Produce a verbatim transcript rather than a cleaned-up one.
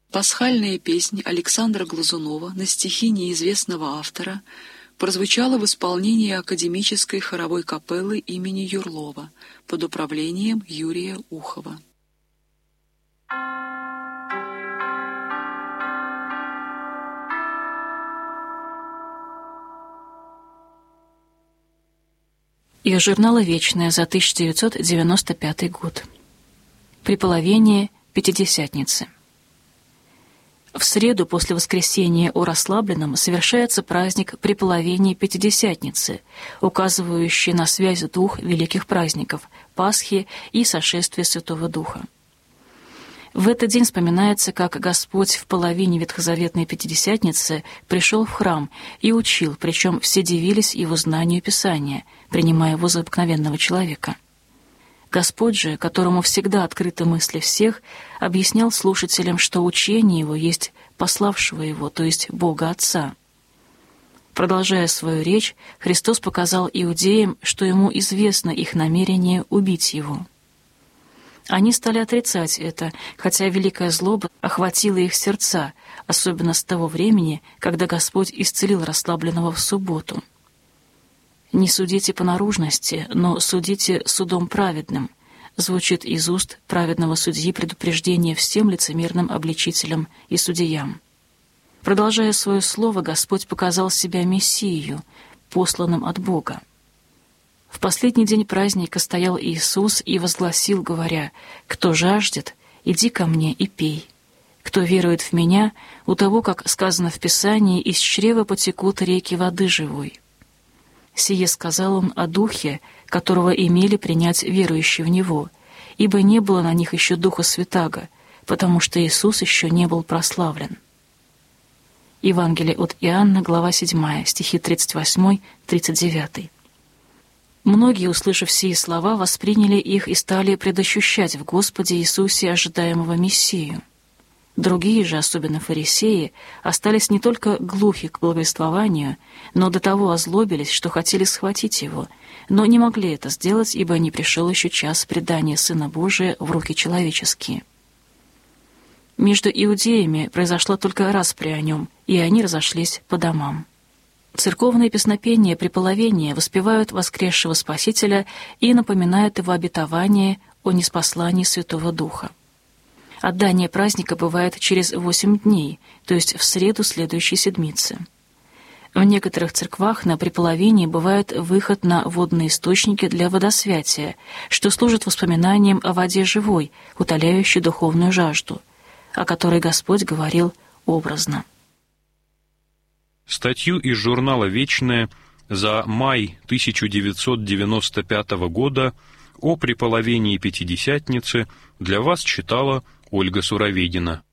Пасхальная песнь Александра Глазунова на стихи неизвестного автора прозвучала в исполнении академической хоровой капеллы имени Юрлова под управлением Юрия Ухова. Из журнала «Вечное» за тысяча девятьсот девяносто пятый год. Приполовение Пятидесятницы. В среду после воскресения о расслабленном совершается праздник Приполовения Пятидесятницы, указывающий на связь двух великих праздников – Пасхи и Сошествия Святого Духа. В этот день вспоминается, как Господь в половине ветхозаветной Пятидесятницы пришел в храм и учил, причем все дивились его знанию Писания, принимая его за обыкновенного человека. Господь же, которому всегда открыты мысли всех, объяснял слушателям, что учение его есть пославшего его, то есть Бога Отца. Продолжая свою речь, Христос показал иудеям, что ему известно их намерение убить его. Они стали отрицать это, хотя великая злоба охватила их сердца, особенно с того времени, когда Господь исцелил расслабленного в субботу. «Не судите по наружности, но судите судом праведным», звучит из уст праведного судьи предупреждение всем лицемерным обличителям и судьям. Продолжая свое слово, Господь показал себя Мессию, посланным от Бога. В последний день праздника стоял Иисус и возгласил, говоря: «Кто жаждет, иди ко мне и пей. Кто верует в Меня, у того, как сказано в Писании, из чрева потекут реки воды живой». Сие сказал он о Духе, которого имели принять верующие в Него, ибо не было на них еще Духа Святаго, потому что Иисус еще не был прославлен. Евангелие от Иоанна, глава седьмая, стихи тридцать восемь тридцать девять. Многие, услышав сии слова, восприняли их и стали предощущать в Господе Иисусе ожидаемого Мессию. Другие же, особенно фарисеи, остались не только глухи к благовествованию, но до того озлобились, что хотели схватить его, но не могли это сделать, ибо не пришел еще час предания Сына Божия в руки человеческие. Между иудеями произошла только распря о нем, и они разошлись по домам. Церковные песнопения Приполовения воспевают воскресшего Спасителя и напоминают его обетование о ниспослании Святого Духа. Отдание праздника бывает через восемь дней, то есть в среду следующей седмицы. В некоторых церквах на Приполовении бывает выход на водные источники для водосвятия, что служит воспоминанием о воде живой, утоляющей духовную жажду, о которой Господь говорил образно. Статью из журнала «Вечное» за май тысяча девятьсот девяносто пятого года о Приполовении Пятидесятницы для вас читала Ольга Суроведина.